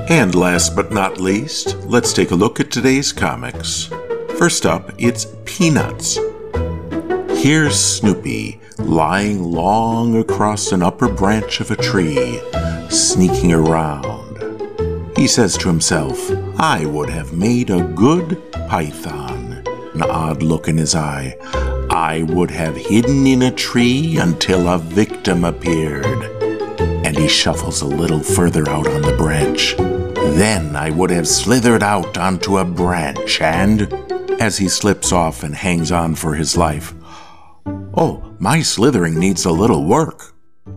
And last but not least, let's take a look at today's comics. First up, it's Peanuts. Here's Snoopy lying long across an upper branch of a tree, sneaking around. He says to himself, I would have made a good python. An odd look in his eye. I would have hidden in a tree until a victim appeared. And he shuffles a little further out on the branch. Then I would have slithered out onto a branch and, as he slips off and hangs on for his life, oh, my slithering needs a little work.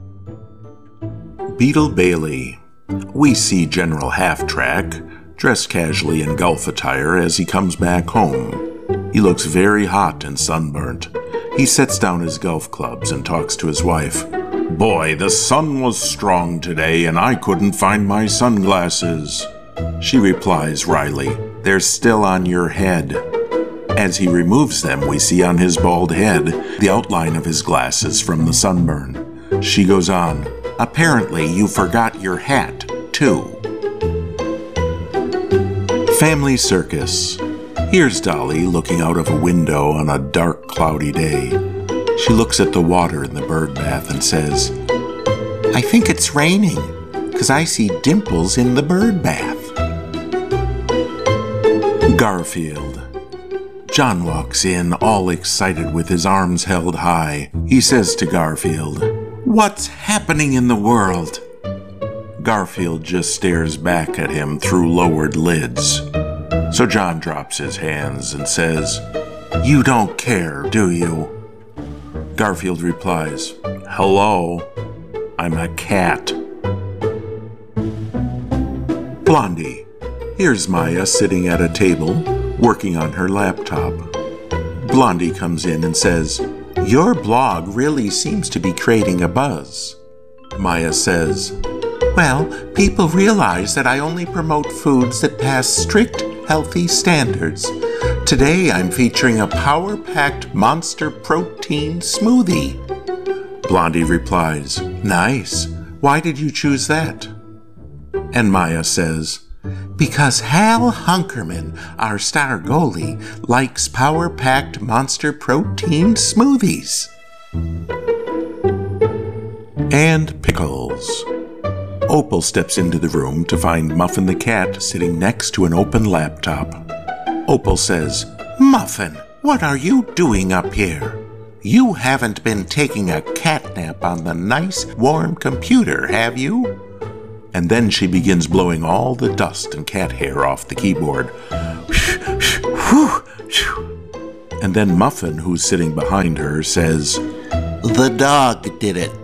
Beetle Bailey. We see General Half-Track, dressed casually in golf attire as he comes back home. He looks very hot and sunburnt. He sets down his golf clubs and talks to his wife. Boy, the sun was strong today and I couldn't find my sunglasses. She replies wryly, they're still on your head. As he removes them, we see on his bald head the outline of his glasses from the sunburn. She goes on, apparently you forgot your hat, too. Family Circus. Here's Dolly looking out of a window on a dark, cloudy day. She looks at the water in the bird bath and says, I think it's raining, 'cause I see dimples in the bird bath. Garfield. John walks in, all excited with his arms held high. He says to Garfield, What's happening in the world? Garfield just stares back at him through lowered lids. So John drops his hands and says, You don't care, do you? Garfield replies, Hello, I'm a cat. Blondie. Here's Maya sitting at a table, working on her laptop. Blondie comes in and says, Your blog really seems to be creating a buzz. Maya says, Well, people realize that I only promote foods that pass strict, healthy standards. Today I'm featuring a power-packed Monster protein smoothie. Blondie replies, Nice. Why did you choose that? And Maya says, Because Hal Hunkerman, our star goalie, likes power-packed Monster protein smoothies. And Pickles. Opal steps into the room to find Muffin the cat sitting next to an open laptop. Opal says, Muffin, what are you doing up here? You haven't been taking a cat nap on the nice, warm computer, have you? And then she begins blowing all the dust and cat hair off the keyboard. And then Muffin, who's sitting behind her, says, The dog did it.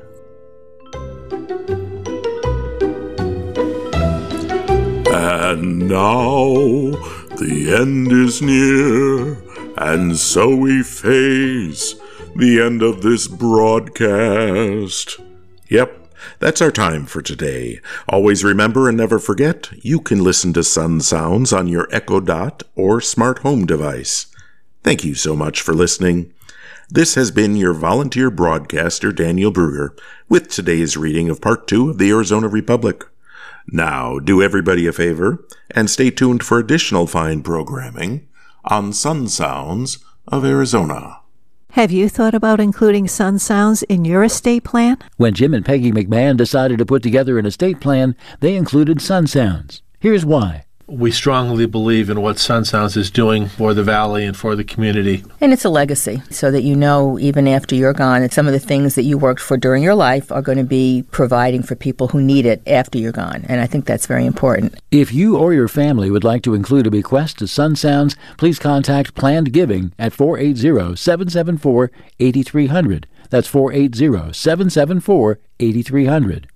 And now the end is near, and so we face the end of this broadcast. Yep, that's our time for today. Always remember and never forget, you can listen to Sun Sounds on your Echo Dot or smart home device. Thank you so much for listening. This has been your volunteer broadcaster, Daniel Brugger, with today's reading of Part 2 of the Arizona Republic. Now, do everybody a favor and stay tuned for additional fine programming on Sun Sounds of Arizona. Have you thought about including Sun Sounds in your estate plan? When Jim and Peggy McMahon decided to put together an estate plan, they included Sun Sounds. Here's why. We strongly believe in what Sun Sounds is doing for the Valley and for the community. And it's a legacy, so that you know, even after you're gone, that some of the things that you worked for during your life are going to be providing for people who need it after you're gone. And I think that's very important. If you or your family would like to include a bequest to Sun Sounds, please contact Planned Giving at 480-774-8300. That's 480-774-8300.